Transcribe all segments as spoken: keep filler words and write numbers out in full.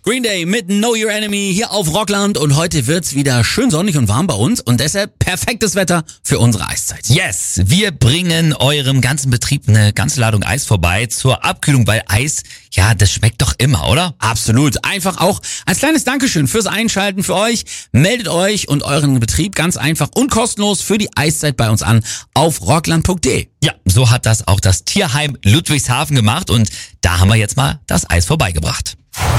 Green Day mit Know Your Enemy hier auf Rockland und heute wird's wieder schön sonnig und warm bei uns und deshalb perfektes Wetter für unsere Eiszeit. Yes, wir bringen eurem ganzen Betrieb eine ganze Ladung Eis vorbei zur Abkühlung, weil Eis, ja, das schmeckt doch immer, oder? Absolut. Einfach auch als kleines Dankeschön fürs Einschalten für euch. Meldet euch und euren Betrieb ganz einfach und kostenlos für die Eiszeit bei uns an auf rockland punkt de. Ja, so hat das auch das Tierheim Ludwigshafen gemacht und da haben wir jetzt mal das Eis vorbeigebracht.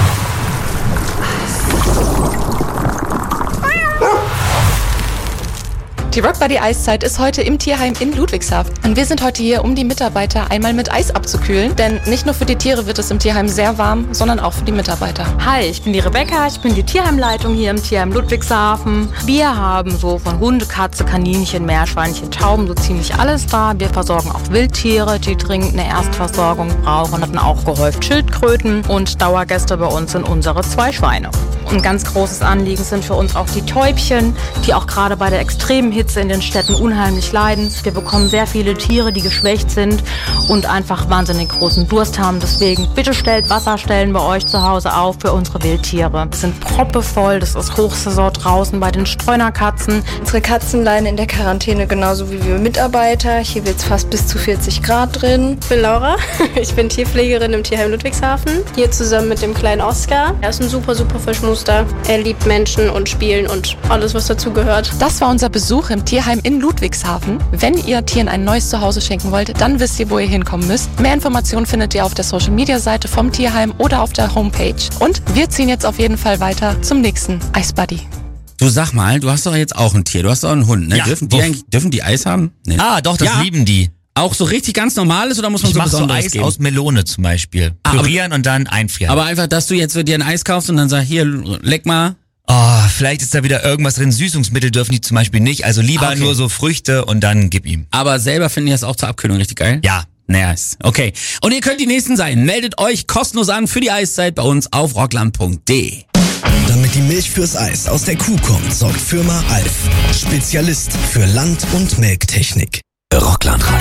Die Rockbuddy Eiszeit ist heute im Tierheim in Ludwigshafen. Und wir sind heute hier, um die Mitarbeiter einmal mit Eis abzukühlen. Denn nicht nur für die Tiere wird es im Tierheim sehr warm, sondern auch für die Mitarbeiter. Hi, ich bin die Rebecca, ich bin die Tierheimleitung hier im Tierheim Ludwigshafen. Wir haben so von Hunde, Katze, Kaninchen, Meerschweinchen, Tauben, so ziemlich alles da. Wir versorgen auch Wildtiere, die dringend eine Erstversorgung brauchen. Hatten auch gehäuft Schildkröten und Dauergäste bei uns sind unsere zwei Schweine. Ein ganz großes Anliegen sind für uns auch die Täubchen, die auch gerade bei der extremen Hitze in den Städten unheimlich leiden. Wir bekommen sehr viele Tiere, die geschwächt sind und einfach wahnsinnig großen Durst haben. Deswegen bitte stellt Wasserstellen bei euch zu Hause auf für unsere Wildtiere. Es sind proppevoll, das ist Hochsaison draußen bei den Streunerkatzen. Unsere Katzen leiden in der Quarantäne genauso wie wir Mitarbeiter. Hier wird es fast bis zu vierzig Grad drin. Ich bin Laura, ich bin Tierpflegerin im Tierheim Ludwigshafen. Hier zusammen mit dem kleinen Oscar. Er ist ein super, super Verschmuster. Er liebt Menschen und Spielen und alles, was dazu gehört. Das war unser Besuch im Tierheim in Ludwigshafen. Wenn ihr Tieren ein neues Zuhause schenken wollt, dann wisst ihr, wo ihr hinkommen müsst. Mehr Informationen findet ihr auf der Social-Media-Seite vom Tierheim oder auf der Homepage. Und wir ziehen jetzt auf jeden Fall weiter zum nächsten Eisbuddy. Du sag mal, du hast doch jetzt auch ein Tier, du hast doch einen Hund, ne? Ja, dürfen, die uff. eigentlich, dürfen die Eis haben? Nee. Ah, doch, das Ja. lieben die. Auch so richtig ganz normales oder muss man Ich so mache so besonderes Eis geben? aus Melone zum Beispiel. Ah, aber- Pürieren und dann einfrieren. Aber einfach, dass du jetzt dir ein Eis kaufst und dann sagst, hier, leck mal. Oh, vielleicht ist da wieder irgendwas drin. Süßungsmittel dürfen die zum Beispiel nicht. Also lieber Ah, okay. nur so Früchte und dann gib ihm. Aber selber finden die das auch zur Abkühlung richtig geil? Ja. Nice. Okay. Und ihr könnt die Nächsten sein. Meldet euch kostenlos an für die Eiszeit bei uns auf rockland punkt de. Damit die Milch fürs Eis aus der Kuh kommt, sorgt Firma Alf. Spezialist für Land- und Melktechnik. Rockland Radio.